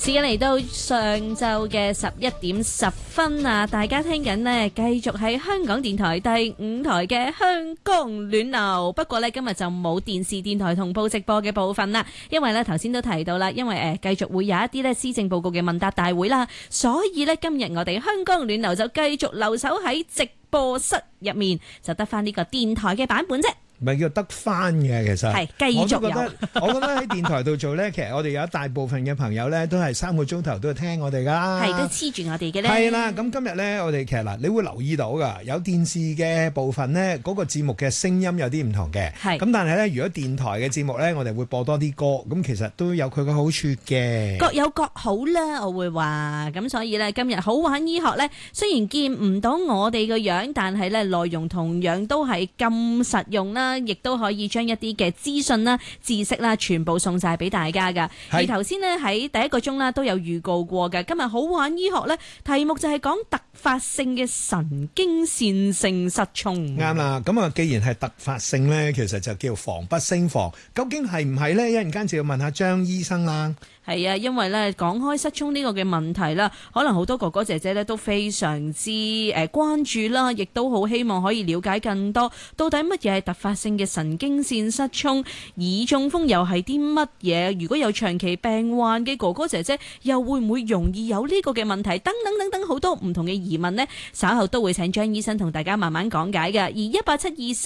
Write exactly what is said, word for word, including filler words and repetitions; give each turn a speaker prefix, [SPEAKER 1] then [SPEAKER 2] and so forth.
[SPEAKER 1] 時間嚟到上晝嘅十一點十分啊！大家聽緊呢，繼續喺香港電台第五台嘅香江暖流。不過呢，今日就冇電視電台同步直播嘅部分啦，因為呢頭先都提到啦，因為誒繼續會有一啲呢施政報告嘅問答大會啦，所以呢，今日我哋香江暖流就繼續留守喺直播室入面，就得翻呢個電台嘅版本啫。
[SPEAKER 2] 唔係叫得翻嘅，其實
[SPEAKER 1] 係繼續有。
[SPEAKER 2] 我覺得，我覺得喺電台度做咧，其實我哋有一大部分嘅朋友咧，都係三個鐘頭都係聽我哋噶，
[SPEAKER 1] 係都黐住我哋嘅咧。
[SPEAKER 2] 係啦，咁今日咧，我哋其實嗱，你會留意到噶，有電視嘅部分咧，嗰個節目嘅聲音有啲唔同嘅。係。咁但係咧，如果電台嘅節目咧，我哋會播多啲歌，咁其實都有佢嘅好處嘅。
[SPEAKER 1] 各有各好啦，我會話。咁所以咧，今日好玩醫學咧，雖然見唔到我哋個樣，但係咧內容同樣都係咁實用啦。亦都可以將一啲嘅資訊啦、知識啦，全部送晒俾大家噶。而頭先呢，喺第一個鐘啦都有預告過嘅。今日好玩醫學呢，題目就係講突發性嘅神經線性失聰。
[SPEAKER 2] 啱啦，咁啊，既然係突發性呢，其實就叫防不勝防。究竟係唔係呢？一陣間就要問下張醫生啦。
[SPEAKER 1] 係啊，因為咧講開失聰呢個嘅問題啦，可能好多哥哥姐姐咧都非常之誒關注啦，亦都好希望可以了解更多到底乜嘢係突發性嘅神經線失聰，耳中風又係啲乜嘢？如果有長期病患嘅哥哥姐姐，又會唔會容易有呢個嘅問題？等等等等好多唔同嘅疑問呢，稍後都會請張醫生同大家慢慢講解嘅。而一八七二